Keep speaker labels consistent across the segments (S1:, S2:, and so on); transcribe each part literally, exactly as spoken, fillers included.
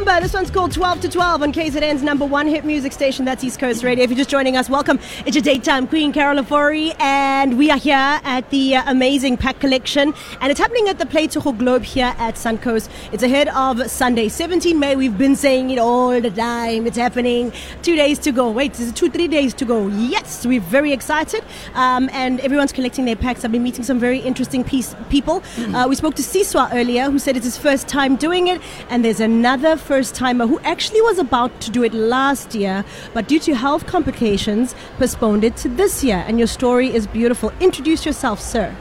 S1: number. This one's called twelve to twelve on K Z N's number one hit music station. That's East Coast Radio. If you're just joining us, welcome. It's your daytime queen, Carol Afori, and we are here at the uh, amazing Pack Collection, and it's happening at the Playtogo Globe here at Suncoast. It's ahead of Sunday, seventeenth of May. We've been saying it all the time. It's happening. Two days to go. Wait, is it two, three days to go? Yes, we're very excited, um, and everyone's collecting their packs. I've been meeting some very interesting piece, people. Uh, we spoke to Siswa earlier, who said it's his first time doing it, and there's another first-timer who actually was about to do it last year, but due to health complications, postponed it to this year. And your story is beautiful. Introduce yourself, sir.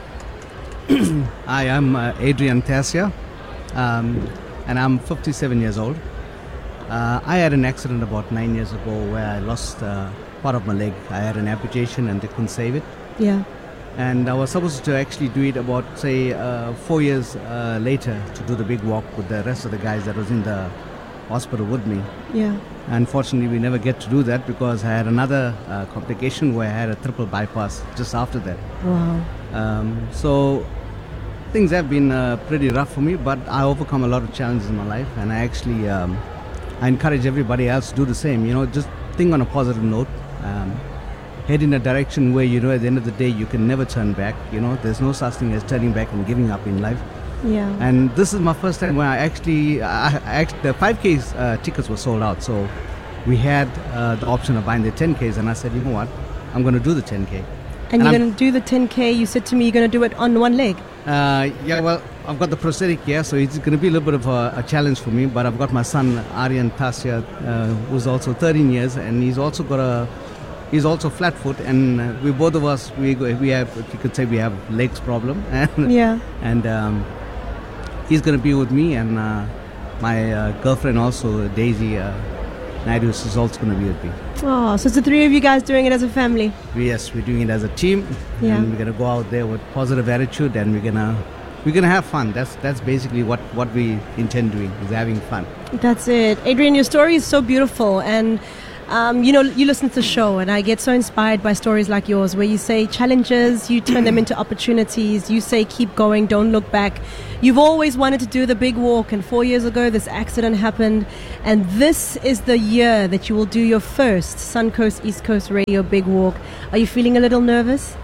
S2: Hi, I'm uh, Adrian Tassia, um, and I'm fifty-seven years old. Uh, I had an accident about nine years ago where I lost uh, part of my leg. I had an amputation and they couldn't save it.
S1: Yeah.
S2: And I was supposed to actually do it about, say, uh, four years uh, later to do the big walk with the rest of the guys that was in the hospital with me.
S1: Yeah.
S2: Unfortunately, we never get to do that because I had another uh, complication where I had a triple bypass just after that.
S1: Wow.
S2: Um, so things have been uh, pretty rough for me, but I overcome a lot of challenges in my life, and I actually um, I encourage everybody else to do the same. You know, just think on a positive note. Um, head in a direction where you know at the end of the day you can never turn back. You know, there's no such thing as turning back and giving up in life.
S1: Yeah.
S2: And this is my first time when I actually, I, I actually the five K's uh, tickets were sold out, so we had uh, the option of buying the ten K's, and I said, you know what, I'm going to do the ten K.
S1: And,
S2: and
S1: you're
S2: I'm,
S1: going to do the ten K. You said to me you're going to do it on one leg.
S2: Uh, yeah, well, I've got the prosthetic here, so it's going to be a little bit of a, a challenge for me. But I've got my son Aryan Tassia, uh, who's also thirteen years, and he's also got a, he's also flat foot, and uh, we both of us we we have, you could say, we have legs problem. And,
S1: yeah.
S2: And um, he's going to be with me, and uh, my uh, girlfriend also, Daisy uh, Naidu, is also going to be with me.
S1: Oh, so it's the three of you guys doing it as a family.
S2: Yes, we're doing it as a team,
S1: yeah.
S2: And we're going to go out there with positive attitude, and we're going to we're going to have fun. That's that's basically what, what we intend doing, is having fun.
S1: That's it. Adrian, your story is so beautiful, and Um, you know, you listen to the show, and I get so inspired by stories like yours, where you say challenges, you turn them into opportunities. You say keep going, don't look back. You've always wanted to do the big walk, and four years ago this accident happened, and this is the year that you will do your first Suncoast East Coast Radio big walk. Are you feeling a little nervous?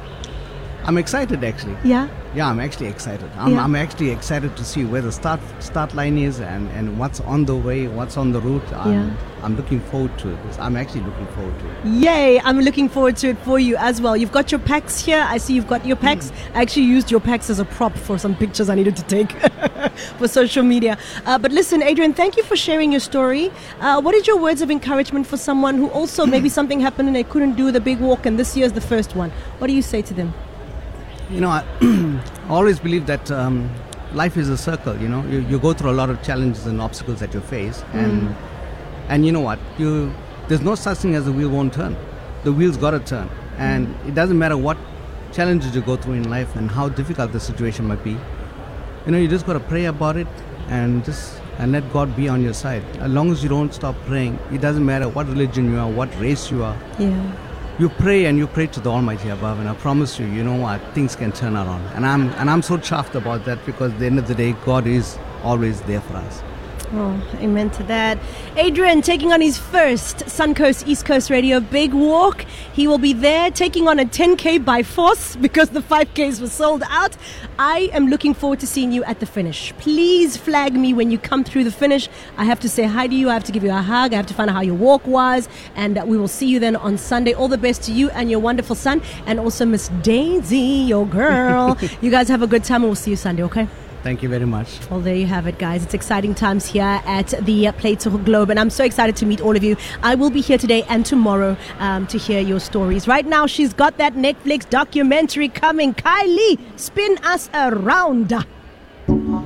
S2: I'm excited, actually.
S1: Yeah?
S2: Yeah, I'm actually excited. I'm, yeah. I'm actually excited to see where the start start line is, and, and what's on the way, what's on the route. I'm,
S1: yeah.
S2: I'm looking forward to it. I'm actually looking forward to it.
S1: Yay! I'm looking forward to it for you as well. You've got your packs here. I see you've got your packs. Mm. I actually used your packs as a prop for some pictures I needed to take for social media. Uh, but listen, Adrian, thank you for sharing your story. Uh, what is your words of encouragement for someone who also maybe something happened and they couldn't do the big walk, and this year's the first one? What do you say to them?
S2: You know, I always believe that um, life is a circle. You know, you, you go through a lot of challenges and obstacles that you face, and mm. and you know what? You there's no such thing as the wheel won't turn. The wheel's got to turn, and mm. it doesn't matter what challenges you go through in life and how difficult the situation might be. You know, you just got to pray about it and just and let God be on your side. As long as you don't stop praying, it doesn't matter what religion you are, what race you are.
S1: Yeah.
S2: You pray and you pray to the Almighty above, and I promise you, you know what, things can turn around. And I'm and I'm so chuffed about that, because at the end of the day, God is always there for us.
S1: Oh, amen to that. Adrian taking on his first Suncoast East Coast Radio big walk. He will be there taking on a ten K by force because the five Ks were sold out. I am looking forward to seeing you at the finish. Please flag me when you come through the finish. I have to say hi to you. I have to give you a hug. I have to find out how your walk was. And we will see you then on Sunday. All the best to you and your wonderful son. And also Miss Daisy, your girl. You guys have a good time, and we'll see you Sunday, okay?
S2: Thank you very much.
S1: Well, there you have it, guys. It's exciting times here at the Playtogo Globe, and I'm so excited to meet all of you. I will be here today and tomorrow um, to hear your stories. Right now, she's got that Netflix documentary coming. Kylie, spin us around.